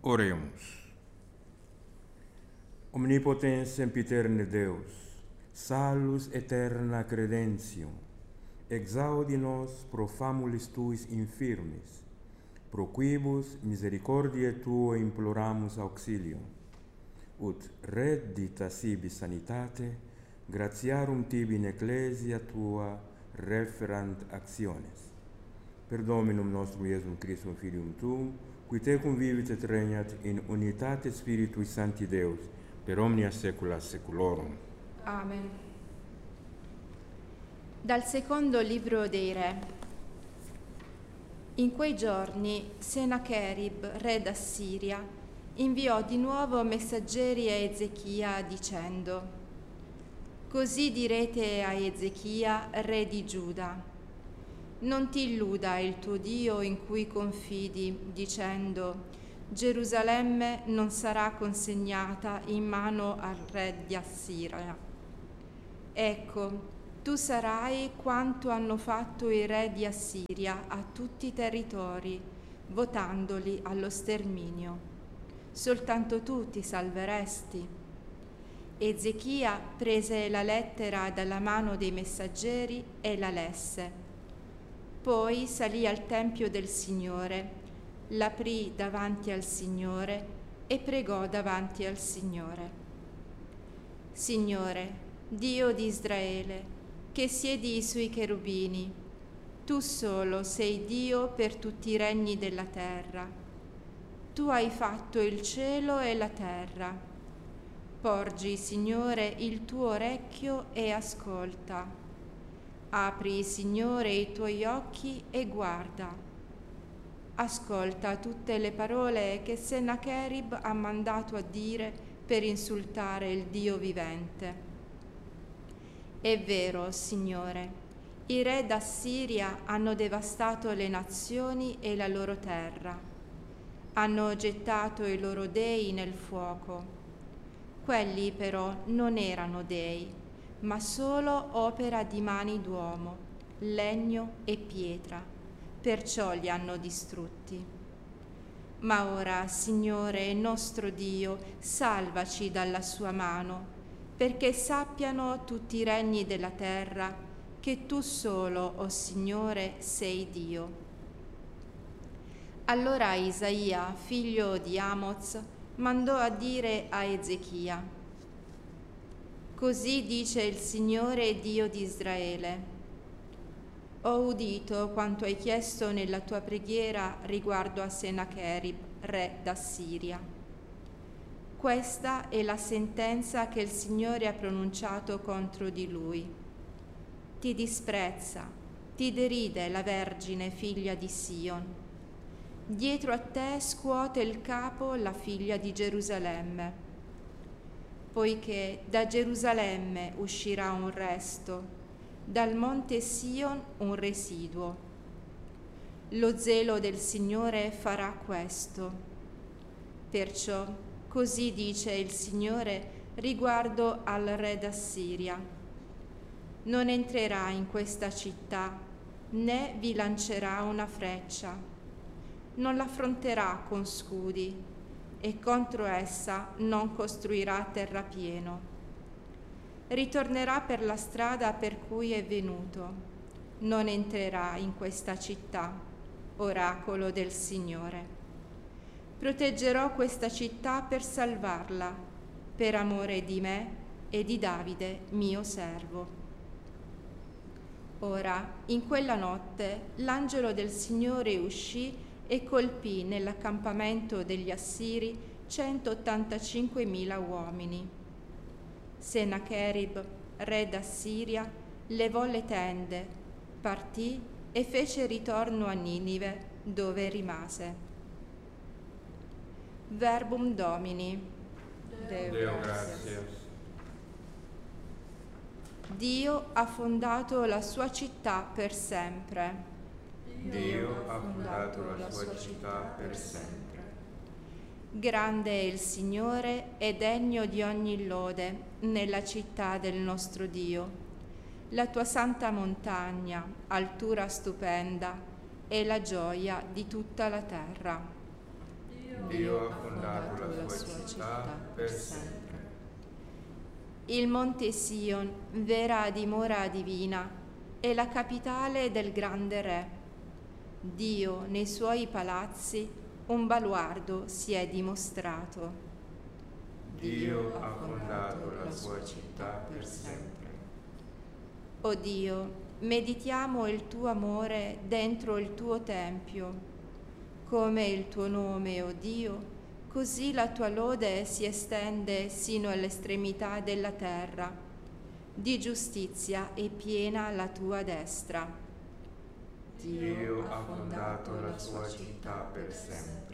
Oremos. Omnipotens sempiterne Deus, salus eterna credentium, exaudi nos pro famulis tuis infirmis, pro quibus misericordiae tuae imploramus auxilium, ut reddita sibi sanitate, gratiarum tibi in ecclesia tua referant actiones. Per Dominum nostrum Iesum Christum Filium Tuum, qui tecum vivit et regnat in unitate Spiritui Sancti Deus, per omnia saecula saeculorum. Amen. Dal secondo libro dei Re. In quei giorni Senacherib, re d'Assiria, inviò di nuovo messaggeri a Ezechia dicendo: Così direte a Ezechia, re di Giuda: non ti illuda il tuo Dio in cui confidi, dicendo: Gerusalemme non sarà consegnata in mano al re di Assiria. Ecco, tu sarai quanto hanno fatto i re di Assiria a tutti i territori, votandoli allo sterminio. Soltanto tu ti salveresti. Ezechia prese la lettera dalla mano dei messaggeri e la lesse. Poi salì al Tempio del Signore, l'aprì davanti al Signore e pregò davanti al Signore. Signore, Dio di Israele, che siedi sui cherubini, tu solo sei Dio per tutti i regni della terra. Tu hai fatto il cielo e la terra. Porgi, Signore, il tuo orecchio e ascolta. Apri, Signore, i tuoi occhi e guarda. Ascolta tutte le parole che Senacherib ha mandato a dire per insultare il Dio vivente. È vero, Signore, i re d'Assiria hanno devastato le nazioni e la loro terra. Hanno gettato i loro dei nel fuoco. Quelli però non erano dei, ma solo opera di mani d'uomo, legno e pietra, perciò li hanno distrutti. Ma ora, Signore nostro Dio, salvaci dalla sua mano, perché sappiano tutti i regni della terra che tu solo, o Signore, sei Dio. Allora Isaia, figlio di Amoz, mandò a dire a Ezechia: Così dice il Signore Dio di Israele: Ho udito quanto hai chiesto nella tua preghiera riguardo a Senacherib, re d'Assiria. Questa è la sentenza che il Signore ha pronunciato contro di lui. Ti disprezza, ti deride la Vergine figlia di Sion. Dietro a te scuote il capo la figlia di Gerusalemme. Poiché da Gerusalemme uscirà un resto, dal monte Sion un residuo. Lo zelo del Signore farà questo. Perciò così dice il Signore riguardo al re d'Assiria: non entrerà in questa città, né vi lancerà una freccia, non l'affronterà con scudi, e contro essa non costruirà terrapieno. Ritornerà per la strada per cui è venuto, non entrerà in questa città, oracolo del Signore. Proteggerò questa città per salvarla, per amore di me e di Davide, mio servo. Ora, in quella notte, l'angelo del Signore uscì e colpì nell'accampamento degli Assiri 185.000 uomini. Senacherib, re d'Assiria, levò le tende, partì e fece ritorno a Ninive, dove rimase. Verbum Domini. Deo gratias. Dio ha fondato la sua città per sempre. Dio ha fondato la sua città per sempre. Grande è il Signore e degno di ogni lode nella città del nostro Dio. La tua santa montagna, altura stupenda, è la gioia di tutta la terra. Dio ha fondato la sua città per sempre. Il Monte Sion, vera dimora divina, è la capitale del grande Re. Dio nei suoi palazzi un baluardo si è dimostrato. Dio ha fondato la sua città per sempre. O Dio, meditiamo il tuo amore dentro il tuo tempio. Come il tuo nome, o Dio, così la tua lode si estende sino all'estremità della terra. Di giustizia è piena la tua destra. Dio ha fondato la sua città per sempre.